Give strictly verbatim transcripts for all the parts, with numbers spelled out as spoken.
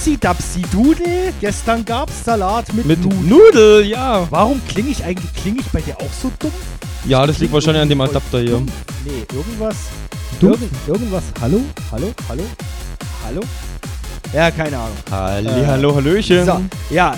Upsi Dapsi Dudel. Gestern gab's Salat mit, Mit Nudeln. Nudel, ja. Warum klinge ich eigentlich, klinge ich bei dir auch so dumm? Ja, das liegt wahrscheinlich an dem Irgendwie Adapter hier. dumm. Nee, irgendwas. Dumm? Irgend, irgendwas. Hallo? Hallo? Hallo? Hallo? Ja, keine Ahnung. Halli, Äh, hallo, hallöchen. So, ja.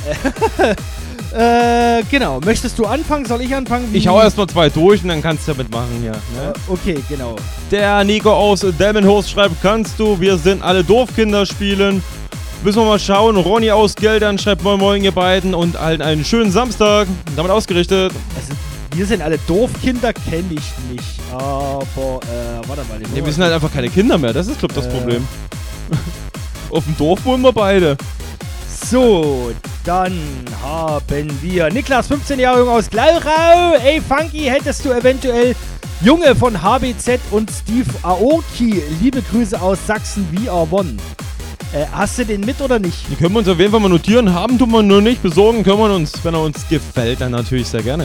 äh, genau. Möchtest du anfangen? Soll ich anfangen? Wie? Ich hau erst mal zwei durch und dann kannst du damit machen hier. Ne? Äh, okay, genau. Der Nico aus Delmenhorst schreibt, kannst du, wir sind alle Dorfkinder spielen. Müssen wir mal schauen. Ronny aus Geldern schreibt, moin moin ihr beiden und allen einen schönen Samstag. Damit ausgerichtet. Also, wir sind alle Dorfkinder, kenne ich nicht. Aber, äh, warte mal. Nee, wir sind halt einfach keine Kinder mehr. Das ist, glaub ich, das Äh. Problem. Auf dem Dorf wohnen wir beide. So, dann haben wir Niklas, fünfzehn Jahre jung aus Glaurau. Ey, Funky, hättest du eventuell Junge von H B Z und Steve Aoki. Liebe Grüße aus Sachsen, V R One. Äh, hast du den mit oder nicht? Die können wir uns auf jeden Fall mal notieren. Haben tun wir nur nicht. Besorgen können wir uns, wenn er uns gefällt, dann natürlich sehr gerne.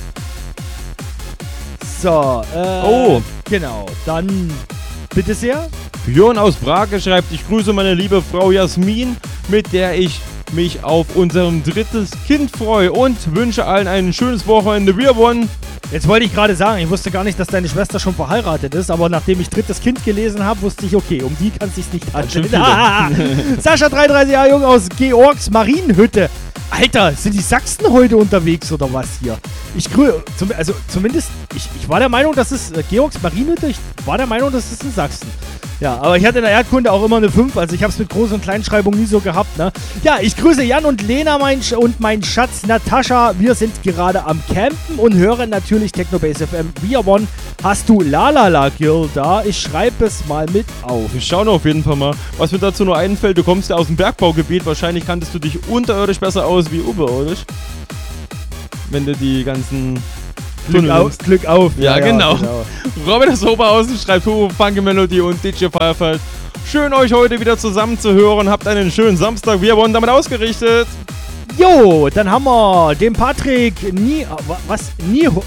So, äh, Oh. genau. Dann bitte sehr. Björn aus Prag schreibt, ich grüße meine liebe Frau Jasmin, mit der ich mich auf unserem drittes Kind freue und wünsche allen ein schönes Wochenende. Wir wollen. Jetzt wollte ich gerade sagen, ich wusste gar nicht, dass deine Schwester schon verheiratet ist, aber nachdem ich drittes Kind gelesen habe, wusste ich, okay, um die kann es sich nicht handeln. Sascha, dreiunddreißig Jahre jung aus Georgs Marienhütte. Alter, sind die Sachsen heute unterwegs oder was hier? Ich grüße, zum, also zumindest, ich, ich war der Meinung, das ist äh, Georgs Marienhütte, ich war der Meinung, das ist in Sachsen. Ja, aber ich hatte in der Erdkunde auch immer eine fünf, also ich habe es mit Groß- und Kleinschreibung nie so gehabt, ne? Ja, ich grüße Jan und Lena mein Sch und mein Schatz Natascha. Wir sind gerade am Campen und hören natürlich Technobase F M. We are one. Hast du Lalala Girl da? Ich schreibe es mal mit auf. Wir schauen auf jeden Fall mal, was mir dazu nur einfällt. Du kommst ja aus dem Bergbaugebiet, wahrscheinlich kanntest du dich unterirdisch besser aus wie oberirdisch. Wenn du die ganzen Glück auf, nimmst. Glück auf. Ja, genau. Robin aus Oberhausen schreibt Hugo, Funky Melody und D J Firefly. Schön euch heute wieder zusammen zu hören. Habt einen schönen Samstag. Wir wurden damit ausgerichtet. Jo, dann haben wir den Patrick Nie, was? Niehus.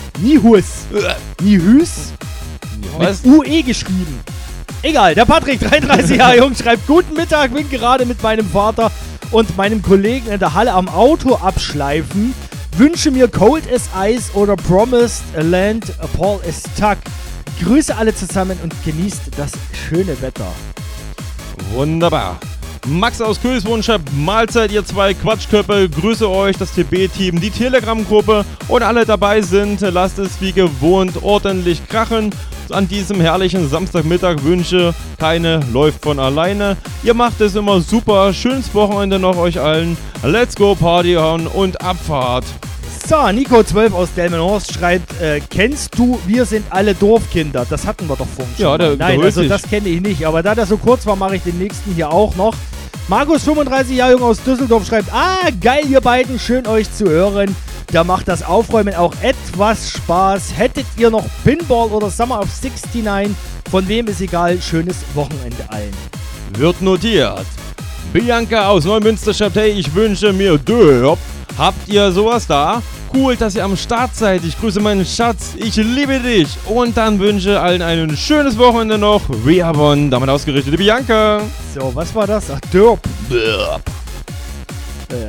Niehus? Was? Mit U E geschrieben. Egal, der Patrick, dreiunddreißig Jahre jung, schreibt, guten Mittag, bin gerade mit meinem Vater und meinem Kollegen in der Halle am Auto abschleifen. Wünsche mir Cold as Ice oder Promised Land, Paul is Stuck. Grüße alle zusammen und genießt das schöne Wetter. Wunderbar. Max aus Köswohn schreibt, Mahlzeit ihr zwei Quatschköpfe, grüße euch, das T B-Team, die Telegram-Gruppe und alle dabei sind, lasst es wie gewohnt ordentlich krachen. An diesem herrlichen Samstagmittag wünsche keine läuft von alleine. Ihr macht es immer super, schönes Wochenende noch euch allen. Let's go Party on und Abfahrt. So, Nico zwölf aus Delmenhorst schreibt, äh, kennst du, wir sind alle Dorfkinder. Das hatten wir doch vorhin schon. Ja, der, mal. der Nein, holt also sich. das kenne ich nicht. Aber da der so kurz war, mache ich den nächsten hier auch noch. Markus, fünfunddreißig Jahre jung aus Düsseldorf, schreibt, ah, geil, ihr beiden, schön euch zu hören. Da macht das Aufräumen auch etwas Spaß. Hättet ihr noch Pinball oder Summer of sixty-nine? Von wem ist egal, schönes Wochenende allen. Wird notiert. Bianca aus Neumünster schreibt, hey, ich wünsche mir Döp. Habt ihr sowas da? Cool, dass ihr am Start seid. Ich grüße meinen Schatz. Ich liebe dich. Und dann wünsche allen ein schönes Wochenende noch. We are one. Damit ausgerichtete Bianca. So, was war das? Ach, Dörp. Döp. Äh.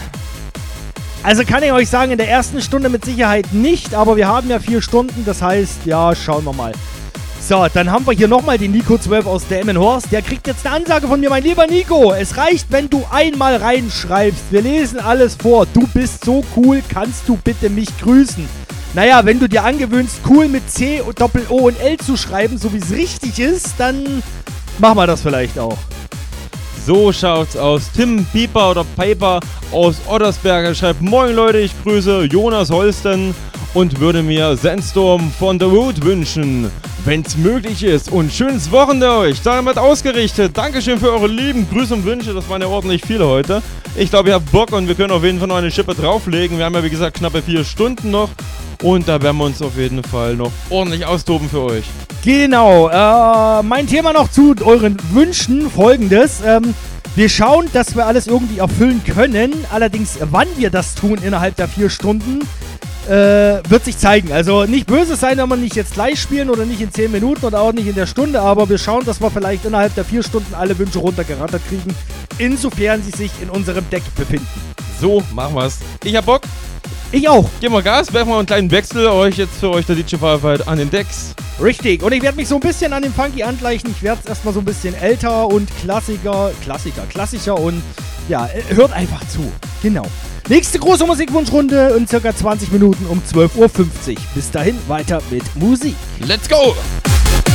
Also kann ich euch sagen, in der ersten Stunde mit Sicherheit nicht, aber wir haben ja vier Stunden, das heißt, ja, schauen wir mal. So, dann haben wir hier nochmal den Nico zwölf aus Delmenhorst. Der kriegt jetzt eine Ansage von mir, mein lieber Nico. Es reicht, wenn du einmal reinschreibst. Wir lesen alles vor. Du bist so cool, kannst du bitte mich grüßen? Naja, wenn du dir angewöhnst, cool mit C, Doppel-O und L zu schreiben, so wie es richtig ist, dann machen wir das vielleicht auch. So schaut's aus. Tim Pieper oder Piper aus Ottersberger schreibt, moin Leute, ich grüße Jonas Holsten und würde mir Sandstorm von The Root wünschen, wenn's möglich ist. Und schönes Wochenende euch. Damit ausgerichtet. Dankeschön für eure lieben Grüße und Wünsche. Das waren ja ordentlich viele heute. Ich glaube, ihr habt Bock und wir können auf jeden Fall noch eine Schippe drauflegen. Wir haben ja, wie gesagt, knappe vier Stunden noch. Und da werden wir uns auf jeden Fall noch ordentlich austoben für euch. Genau, äh, mein Thema noch zu euren Wünschen, folgendes. Ähm, wir schauen, dass wir alles irgendwie erfüllen können. Allerdings, wann wir das tun innerhalb der vier Stunden, Äh, wird sich zeigen. Also nicht böse sein, wenn wir nicht jetzt gleich spielen oder nicht in zehn Minuten oder auch nicht in der Stunde, aber wir schauen, dass wir vielleicht innerhalb der vier Stunden alle Wünsche runtergerattert kriegen, insofern sie sich in unserem Deck befinden. So, machen wir's. Ich hab Bock. Ich auch. Geben wir Gas, werfen wir einen kleinen Wechsel euch jetzt für euch der D J Firefight an den Decks. Richtig. Und ich werde mich so ein bisschen an den Funky angleichen. Ich werde erstmal so ein bisschen älter und Klassiker, Klassiker, klassischer und ja, hört einfach zu. Genau. Nächste große Musikwunschrunde in circa zwanzig Minuten um zwölf Uhr fünfzig. Bis dahin weiter mit Musik. Let's go!